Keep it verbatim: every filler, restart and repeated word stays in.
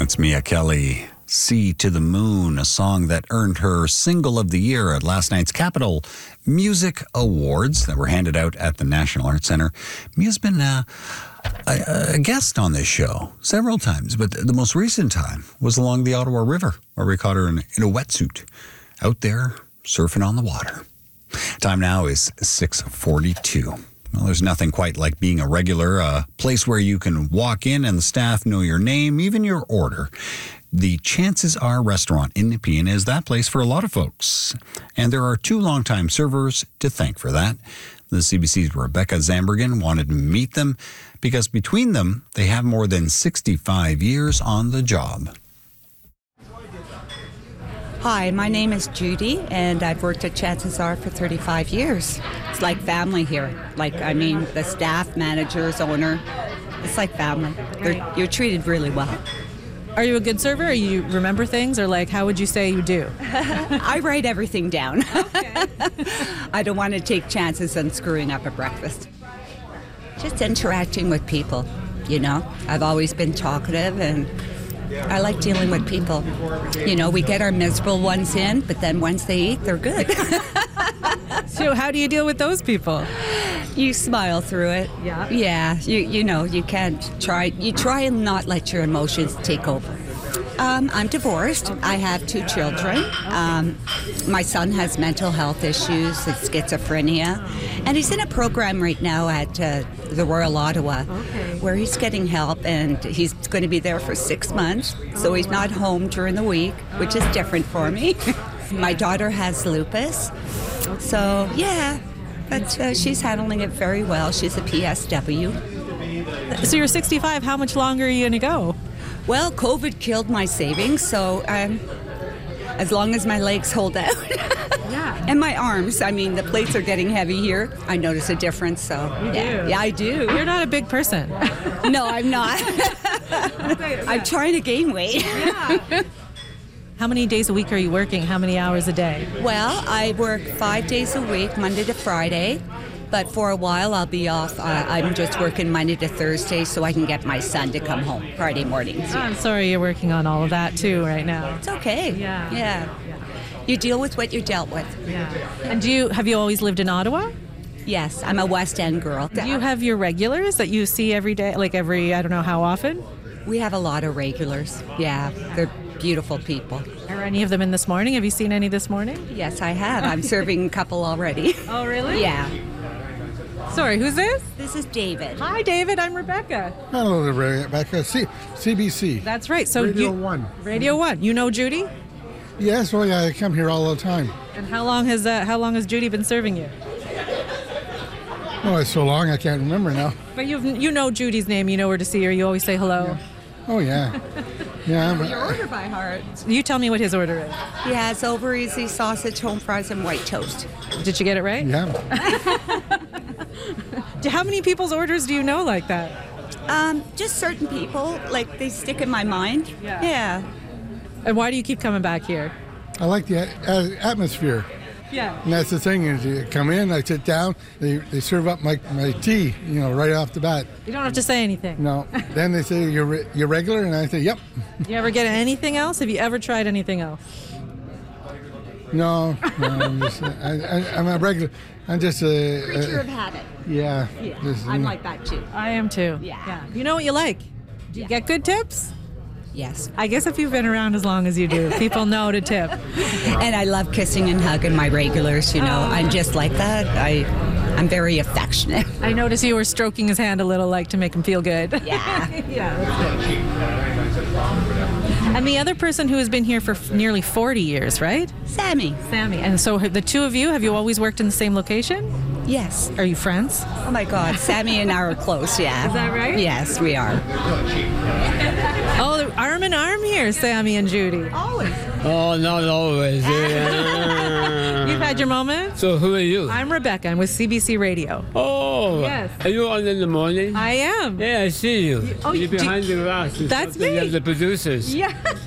That's Mia Kelly. Sea to the Moon, a song that earned her Single of the Year at last night's Capitol Music Awards that were handed out at the National Arts Centre. Mia's been uh, a, a guest on this show several times, but the most recent time was along the Ottawa River, where we caught her in, in a wetsuit out there surfing on the water. Time now is six forty-two. Well, there's nothing quite like being a regular, a place where you can walk in and the staff know your name, even your order. The Chances Are restaurant in Nepean is that place for a lot of folks. And there are two longtime servers to thank for that. The C B C's Rebecca Zambergen wanted to meet them because between them, they have more than sixty-five years on the job. Hi, my name is Judy, and I've worked at Chances Are for thirty-five years. It's like family here. Like, I mean, the staff, managers, owner, it's like family. They're, you're treated really well. Are you a good server? Or you remember things, or like, how would you say you do? I write everything down. Okay. I don't want to take chances on screwing up a breakfast. Just interacting with people, you know. I've always been talkative, and I like dealing with people. You know, we get our miserable ones in, but then once they eat, they're good. So how do you deal with those people? You smile through it. Yeah. Yeah. You you know, you can't try, you try and not let your emotions take over. Um, I'm divorced. I have two children. Um, my son has mental health issues, it's schizophrenia, and he's in a program right now at uh, the Royal Ottawa, okay, where he's getting help, and he's going to be there for six months, so he's not home during the week, which is different for me. My daughter has lupus, so yeah, but uh, she's handling it very well. She's a P S W. So you're sixty-five. How much longer are you going to go? Well, COVID killed my savings, so um, as long as my legs hold out. Yeah. And my arms. I mean, the plates are getting heavy here. I notice a difference, so you yeah. do. Yeah, I do. You're not a big person. No, I'm not. I'm trying to gain weight. Yeah. How many days a week are you working? How many hours a day? Well, I work five days a week, Monday to Friday. But for a while, I'll be off. Uh, I'm just working Monday to Thursday so I can get my son to come home Friday mornings. Oh, I'm sorry you're working on all of that, too, right now. It's okay. Yeah. Yeah. yeah. You deal with what you're dealt with. Yeah. And do you have you always lived in Ottawa? Yes, I'm a West End girl. Do you have your regulars that you see every day, like every, I don't know how often? We have a lot of regulars. Yeah, they're beautiful people. Are any of them in this morning? Have you seen any this morning? Yes, I have. I'm serving a couple already. Oh, really? Yeah. Sorry, who's this? This is David. Hi, David. I'm Rebecca. Hello, Rebecca. C- CBC. That's right. So Radio you, One. Radio One. You know Judy? Yes. Well, yeah, I come here all the time. And how long has uh, how long has Judy been serving you? Oh, it's so long I can't remember now. But you you know Judy's name. You know where to see her. You always say hello. Yeah. Oh yeah. Yeah. But, your order by heart. You tell me what his order is. He has over easy sausage, home fries, and white toast. Did you get it right? yeah. How many people's orders do you know like that? Um, just certain people, like they stick in my mind. Yeah. Yeah. And why do you keep coming back here? I like the a- atmosphere. Yeah. And that's the thing is you come in, I sit down, they, they serve up my, my tea, you know, right off the bat. You don't have to say anything. No. Then they say, you're, re- you're regular? And I say, yep. You ever get anything else? Have you ever tried anything else? No. no I'm, just, I, I, I'm a regular. I'm just a... Creature a of habit. Yeah. Yeah, just, I'm you know. like that too. I am too. Yeah. You know what you like? Do you Yeah. get good tips? Yes. I guess if you've been around as long as you do, people know to tip. And I love kissing and hugging my regulars, you know. Oh. I'm just like that. I, I'm very affectionate. I noticed you were stroking his hand a little, like to make him feel good. Yeah. Yeah, that's it. And the other person who has been here for f- nearly forty years, right? Sammy. Sammy. And so the two of you, have you always worked in the same location? Yes. Are you friends? Oh my God. Sammy and I are close, yeah. Is that right? Yes, we are. Oh, they're arm in arm here, Sammy and Judy. Always. Oh, not always. Yeah. You've had your moment? So who are you? I'm Rebecca. I'm with C B C Radio. Oh, Yes. Are you on in the morning? I am. Yeah, I see you. oh, You're do- behind the glass. That's You're me. the producers. Yeah.